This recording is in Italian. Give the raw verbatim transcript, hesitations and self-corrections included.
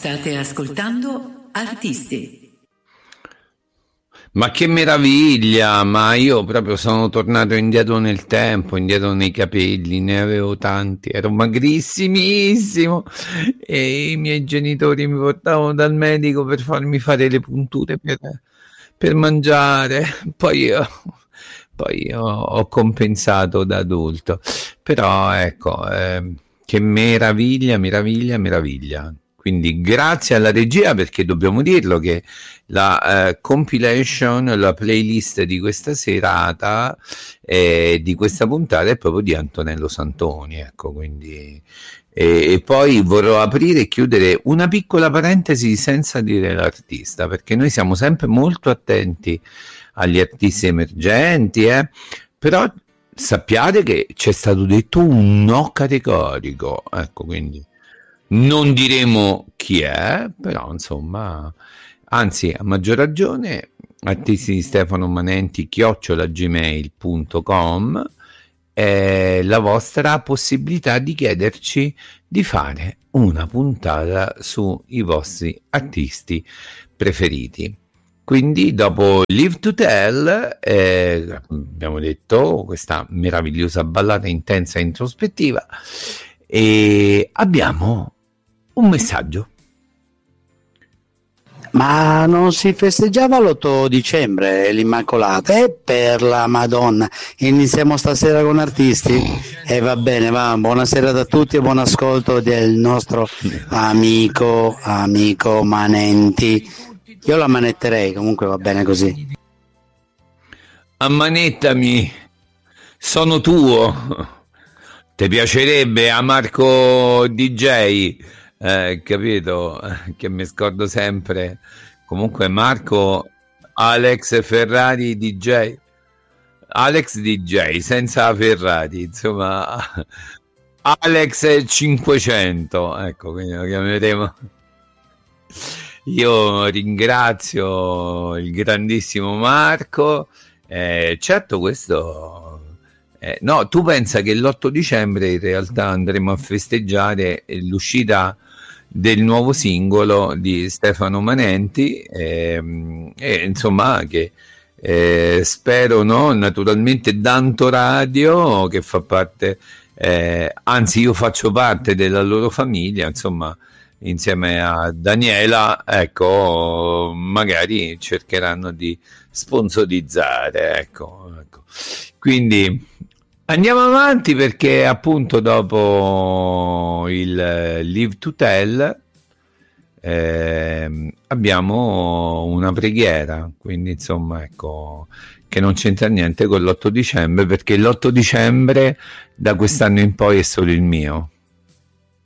State ascoltando Artisti. Ma che meraviglia, ma io proprio sono tornato indietro nel tempo, indietro nei capelli, ne avevo tanti, ero magrissimissimo e i miei genitori mi portavano dal medico per farmi fare le punture per, per mangiare, poi io, poi io ho compensato da adulto, però ecco, eh, che meraviglia, meraviglia, meraviglia. Quindi grazie alla regia, perché dobbiamo dirlo che la eh, compilation, la playlist di questa serata, eh, di questa puntata è proprio di Antonello Santoni, ecco, quindi e, e poi vorrò aprire e chiudere una piccola parentesi senza dire l'artista, perché noi siamo sempre molto attenti agli artisti emergenti, eh, però sappiate che c'è stato detto un no categorico, ecco, quindi non diremo chi è, però insomma, anzi a maggior ragione artisti di Stefano Manenti chiocciola gmail punto com è la vostra possibilità di chiederci di fare una puntata sui vostri artisti preferiti. Quindi dopo Live to Tell, eh, abbiamo detto questa meravigliosa ballata intensa e introspettiva, e abbiamo un messaggio. Ma non si festeggiava l'otto dicembre l'Immacolata? E per la Madonna, iniziamo stasera con artisti? E eh, va bene, va, buonasera a tutti e buon ascolto del nostro amico, amico Manenti. Io la manetterei, comunque va bene così. Ammanettami, sono tuo. Ti piacerebbe a Marco D J? Eh, capito? Che mi scordo sempre. Comunque Marco Alex Ferrari D J, Alex D J senza Ferrari, insomma Alex cinquecento, ecco, quindi lo chiameremo. Io ringrazio il grandissimo Marco, eh, certo questo eh, no, tu pensa che l'otto dicembre in realtà andremo a festeggiare l'uscita del nuovo singolo di Stefano Manenti, e, e insomma che eh, spero, no, naturalmente Danto Radio, che fa parte, eh, anzi io faccio parte della loro famiglia, insomma insieme a Daniela, ecco, magari cercheranno di sponsorizzare, ecco, ecco. Quindi andiamo avanti, perché appunto dopo il Live to Tell eh, abbiamo una preghiera, quindi insomma ecco, che non c'entra niente con l'otto dicembre, perché l'otto dicembre da quest'anno in poi è solo il mio.